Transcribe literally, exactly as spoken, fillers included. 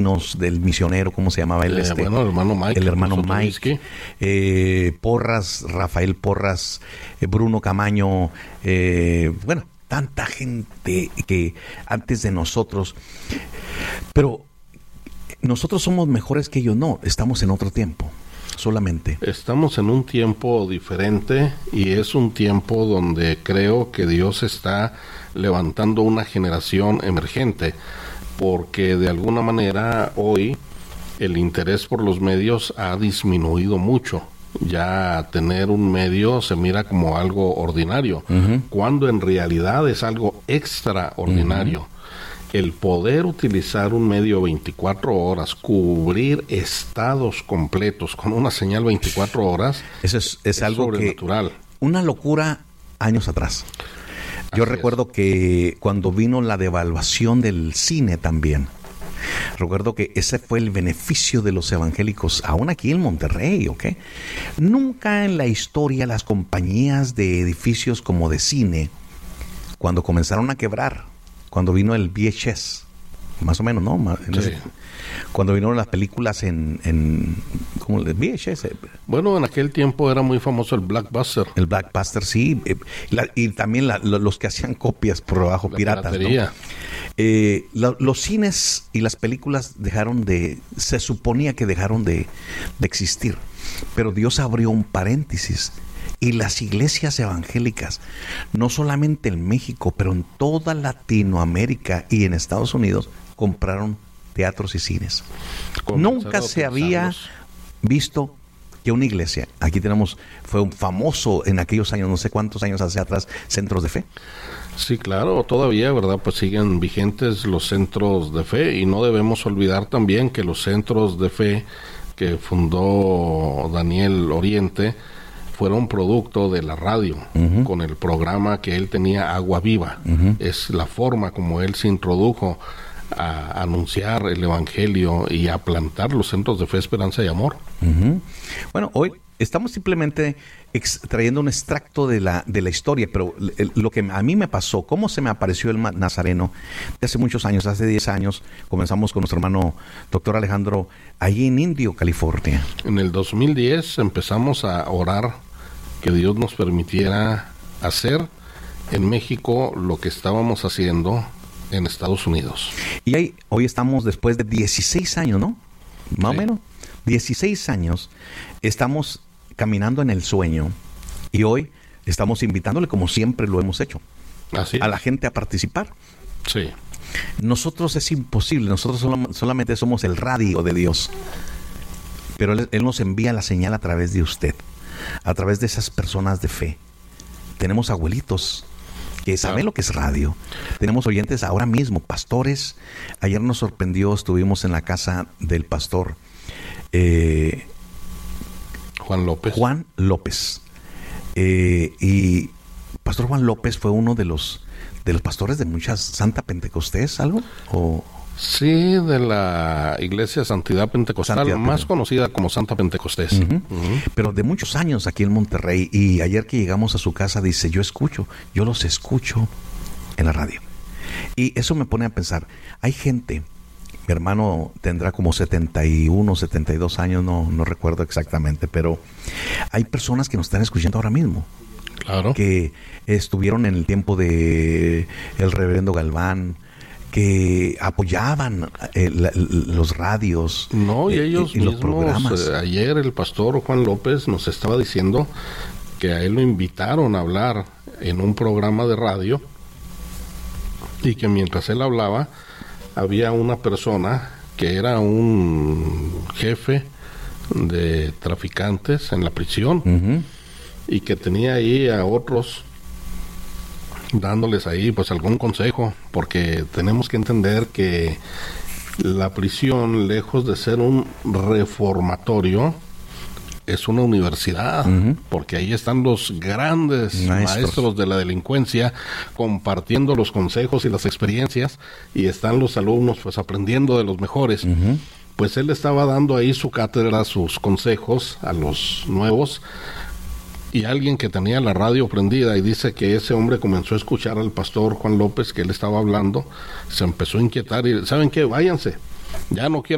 del misionero, ¿cómo se llamaba él? Eh, este, bueno, el hermano Mike. El hermano Mike. Eh, Porras, Rafael Porras, eh, Bruno Camaño, eh, bueno, tanta gente que antes de nosotros. Pero nosotros somos mejores que ellos, no, estamos en otro tiempo. Solamente. Estamos en un tiempo diferente y es un tiempo donde creo que Dios está levantando una generación emergente, porque de alguna manera hoy el interés por los medios ha disminuido mucho. Ya tener un medio se mira como algo ordinario, uh-huh. cuando en realidad es algo extraordinario. Uh-huh. El poder utilizar un medio veinticuatro horas, cubrir estados completos con una señal veinticuatro horas, eso es, es, es algo sobrenatural. Que, una locura años atrás. Yo Así recuerdo es. que cuando vino la devaluación del cine también, recuerdo que ese fue el beneficio de los evangélicos, aún aquí en Monterrey, ¿ok? Nunca en la historia las compañías de edificios como de cine, cuando comenzaron a quebrar, cuando vino el V H S, más o menos, ¿no? En sí. ese, cuando vinieron las películas en, en ¿cómo el V H S? Bueno, en aquel tiempo era muy famoso el Blockbuster. El Blockbuster, sí. Eh, la, y también la, lo, los que hacían copias por abajo, la piratas, ¿no? Eh, la, los cines y las películas dejaron de, se suponía que dejaron de, de existir. Pero Dios abrió un paréntesis. Y las iglesias evangélicas, no solamente en México, pero en toda Latinoamérica y en Estados Unidos, compraron teatros y cines. Nunca se había visto que una iglesia, aquí tenemos, fue un famoso en aquellos años, no sé cuántos años hacia atrás, centros de fe. Sí, claro, todavía, ¿verdad? Pues siguen vigentes los centros de fe y no debemos olvidar también que los centros de fe que fundó Daniel Oriente fueron producto de la radio, uh-huh. con el programa que él tenía, Agua Viva. Uh-huh. Es la forma como él se introdujo a anunciar el evangelio y a plantar los centros de fe, esperanza y amor. Uh-huh. Bueno, hoy estamos simplemente extrayendo un extracto de la de la historia, pero el, lo que a mí me pasó, cómo se me apareció el Nazareno de hace muchos años, hace diez años, comenzamos con nuestro hermano doctor Alejandro, allí en Indio, California. En el dos mil diez empezamos a orar que Dios nos permitiera hacer en México lo que estábamos haciendo en Estados Unidos. Y ahí, hoy estamos después de dieciséis años, ¿no? Más sí. o menos. dieciséis años, estamos caminando en el sueño y hoy estamos invitándole, como siempre lo hemos hecho, Así a la gente a participar. Sí. Nosotros es imposible, nosotros sol- solamente somos el radio de Dios, pero él, él nos envía la señal a través de usted, a través de esas personas de fe. Tenemos abuelitos que saben ah. lo que es radio. Tenemos oyentes ahora mismo, pastores. Ayer nos sorprendió, estuvimos en la casa del pastor eh, Juan López. Juan López. Eh, y Pastor Juan López fue uno de los de los pastores de muchas Santa Pentecostés, ¿algo? ¿O? Sí, de la Iglesia Santidad Pentecostal, Santidad, más conocida como Santa Pentecostés. Uh-huh. Uh-huh. Pero de muchos años aquí en Monterrey, y ayer que llegamos a su casa dice, yo escucho, yo los escucho en la radio. Y eso me pone a pensar, hay gente, mi hermano tendrá como setenta y uno, setenta y dos años, no, no recuerdo exactamente, pero hay personas que nos están escuchando ahora mismo. Claro. Que estuvieron en el tiempo de el reverendo Galván, que apoyaban eh, la, los radios. No, y eh, ellos y, y mismos, los programas. Eh, ayer el pastor Juan López nos estaba diciendo que a él lo invitaron a hablar en un programa de radio y que mientras él hablaba había una persona que era un jefe de traficantes en la prisión, uh-huh. y que tenía ahí a otros dándoles ahí pues algún consejo, porque tenemos que entender que la prisión, lejos de ser un reformatorio, es una universidad, uh-huh. porque ahí están los grandes maestros. maestros de la delincuencia compartiendo los consejos y las experiencias, y están los alumnos pues aprendiendo de los mejores. Uh-huh. Pues él estaba dando ahí su cátedra, sus consejos a los nuevos, y alguien que tenía la radio prendida, y dice que ese hombre comenzó a escuchar al pastor Juan López, que él estaba hablando, se empezó a inquietar y, ¿saben qué? Váyanse, ya no quiero